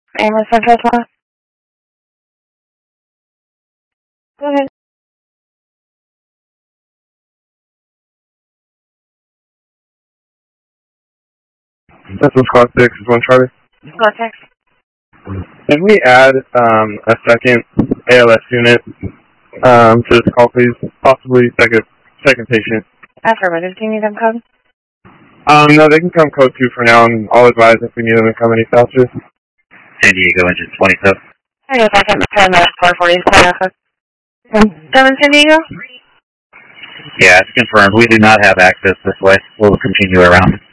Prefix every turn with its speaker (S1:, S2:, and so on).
S1: Ambulance Central 12. Go ahead.
S2: This is Squad 6, is 1 Charlie.
S1: Squad 6.
S2: Can we add a second ALS unit to this call, please? Possibly second patient.
S1: Affirmative. Do you need them code?
S2: No, they can come code 2 for now, and I'll advise if we need them to come any faster.
S3: San Diego, engine 27.
S1: I guess I can turn that 440. 7 San Diego?
S3: Yeah, it's confirmed. We do not have access this way. We'll continue around.